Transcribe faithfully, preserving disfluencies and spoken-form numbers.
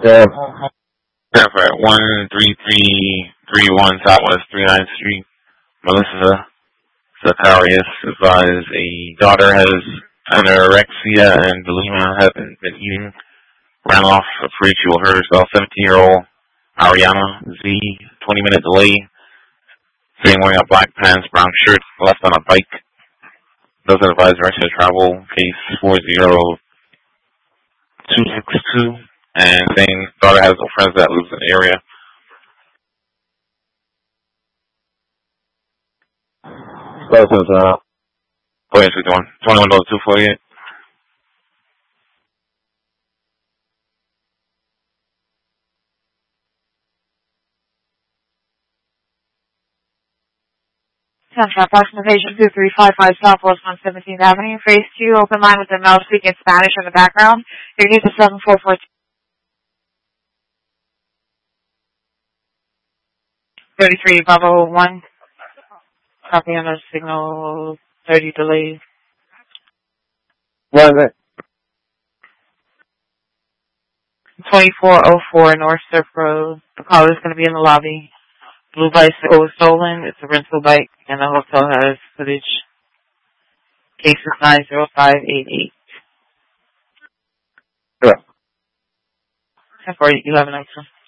Yeah. At one three three three one Southwest thirty-ninth Street, Melissa Zacharias advised a daughter has anorexia and bulimia, hasn't been eating, ran off afraid she will hurt herself. seventeen-year-old Ariana Z, twenty-minute delay, saying wearing a black pants, brown shirt, left on a bike. Doesn't advise direction of travel. Case four zero two six two, and saying daughter has no friends that lives in the area. Close as uh. Go ahead, six one. twenty-one dollars two forty-eight. Central approximation two three five five Southwest one seventeenth Avenue. Phase two, open line with the male speaking Spanish in the background. Your need to seven four four thirty-three Bravo one. Copy on the signal thirty delay. What is it? twenty-four oh four North Surf Road. The caller is going to be in the lobby. Blue bicycle was stolen. It's a rental bike, and the hotel has footage. Case is nine zero five eight eight. Sure. ten four eleven,